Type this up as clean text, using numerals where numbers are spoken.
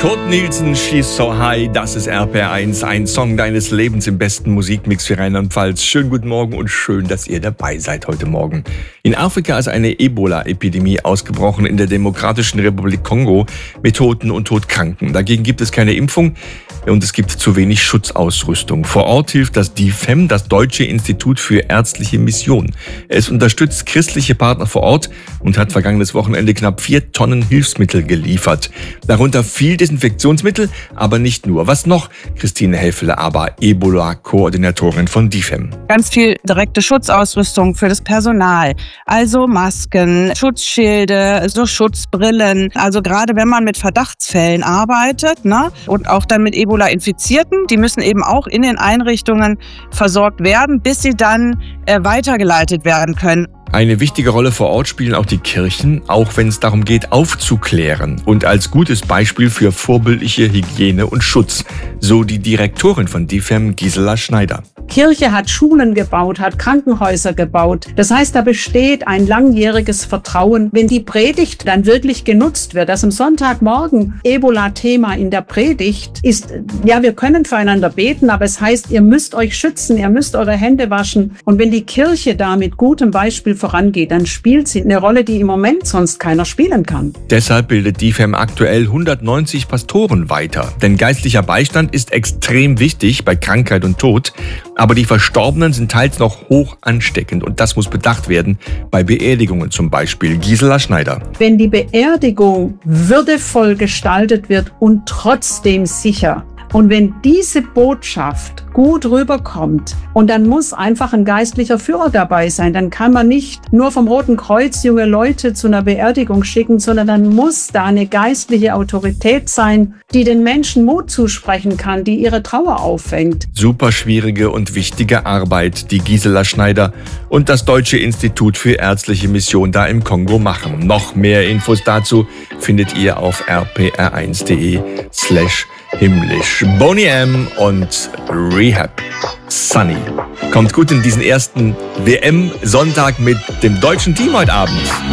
Kurt Nielsen, She's So High, das ist RPR1, ein Song deines Lebens im besten Musikmix für Rheinland-Pfalz. Schönen guten Morgen und schön, dass ihr dabei seid heute Morgen. In Afrika ist eine Ebola-Epidemie ausgebrochen in der Demokratischen Republik Kongo mit Toten und Todkranken. Dagegen gibt es keine Impfung und es gibt zu wenig Schutzausrüstung. Vor Ort hilft das DIFEM, das Deutsche Institut für ärztliche Mission. Es unterstützt christliche Partner vor Ort und hat vergangenes Wochenende knapp 4 Tonnen Hilfsmittel geliefert. Darunter viel Desinfektionsmittel, aber nicht nur. Was noch? Christine Helfele-Aber, Ebola-Koordinatorin von DIFEM. Ganz viel direkte Schutzausrüstung für das Personal. Also Masken, Schutzschilde, so Schutzbrillen. Also gerade wenn man mit Verdachtsfällen arbeitet, und auch dann mit Ebola-Infizierten, die müssen eben auch in den Einrichtungen versorgt werden, bis sie dann weitergeleitet werden können. Eine wichtige Rolle vor Ort spielen auch die Kirchen, auch wenn es darum geht, aufzuklären und als gutes Beispiel für vorbildliche Hygiene und Schutz, so die Direktorin von DIFEM, Gisela Schneider. Kirche hat Schulen gebaut, hat Krankenhäuser gebaut. Das heißt, da besteht ein langjähriges Vertrauen. Wenn die Predigt dann wirklich genutzt wird, das am Sonntagmorgen Ebola-Thema in der Predigt ist, ja, wir können füreinander beten, aber es heißt, ihr müsst euch schützen, ihr müsst eure Hände waschen. Und wenn die Kirche da mit gutem Beispiel vorangeht, dann spielt sie eine Rolle, die im Moment sonst keiner spielen kann. Deshalb bildet DIFEM aktuell 190 Pastoren weiter. Denn geistlicher Beistand ist extrem wichtig bei Krankheit und Tod. Aber die Verstorbenen sind teils noch hoch ansteckend und das muss bedacht werden, bei Beerdigungen zum Beispiel. Gisela Schneider. Wenn die Beerdigung würdevoll gestaltet wird und trotzdem sicher, und wenn diese Botschaft gut rüberkommt, und dann muss einfach ein geistlicher Führer dabei sein, dann kann man nicht nur vom Roten Kreuz junge Leute zu einer Beerdigung schicken, sondern dann muss da eine geistliche Autorität sein, die den Menschen Mut zusprechen kann, die ihre Trauer auffängt. Super schwierige und wichtige Arbeit, die Gisela Schneider und das Deutsche Institut für ärztliche Mission da im Kongo machen. Noch mehr Infos dazu findet ihr auf rpr1.de/himmlisch. Boney M. und Rehab. Sunny. Kommt gut in diesen ersten WM-Sonntag mit dem deutschen Team heute Abend.